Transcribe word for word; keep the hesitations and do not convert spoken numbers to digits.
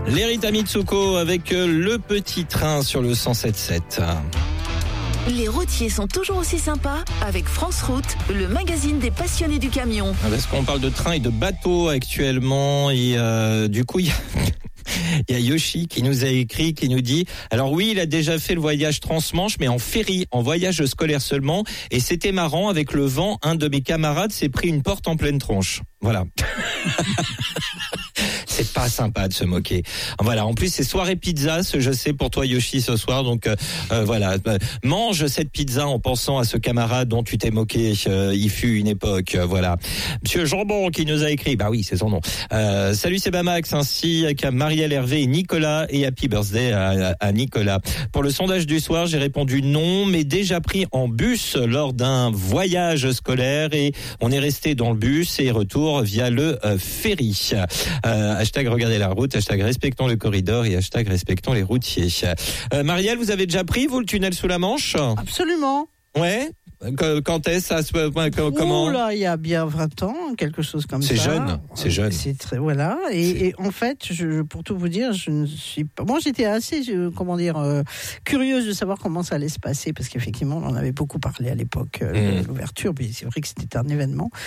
Lerita Mitsuko avec le petit train sur le cent sept sept. Les routiers sont toujours aussi sympas avec France Route, le magazine des passionnés du camion. Parce qu'on parle de train et de bateau actuellement et euh, du coup il y a... Il y a Yoshi qui nous a écrit, qui nous dit « Alors oui, il a déjà fait le voyage transmanche, mais en ferry, en voyage scolaire seulement. Et c'était marrant, avec le vent, un de mes camarades s'est pris une porte en pleine tronche. » Voilà. C'est pas sympa de se moquer. Voilà. En plus, c'est soirée pizza, je sais pour toi Yoshi ce soir. Donc euh, euh, voilà, mange cette pizza en pensant à ce camarade dont tu t'es moqué. Euh, il fut une époque. Euh, voilà. Monsieur Jambon qui nous a écrit. Bah oui, c'est son nom. Euh, salut, c'est Bamax, ainsi qu'à Marielle Hervé et Nicolas, et happy birthday à, à Nicolas. Pour le sondage du soir, j'ai répondu non, mais déjà pris en bus lors d'un voyage scolaire et on est resté dans le bus et retour via le euh, ferry. Euh, hashtag regardez la route, hashtag respectons le corridor et hashtag respectons les routiers. Euh, Marielle, vous avez déjà pris, vous, le tunnel sous la Manche ? Absolument. Ouais. Quand est-ce ça se comment? Oh là, il y a bien vingt ans, quelque chose comme c'est ça. Jeune, c'est jeune. C'est très voilà. Et, et en fait, je, pour tout vous dire, je ne suis pas. Moi, j'étais assez, je, comment dire, euh, curieuse de savoir comment ça allait se passer, parce qu'effectivement, on en avait beaucoup parlé à l'époque euh, mmh. de l'ouverture. Puis c'est vrai que c'était un événement.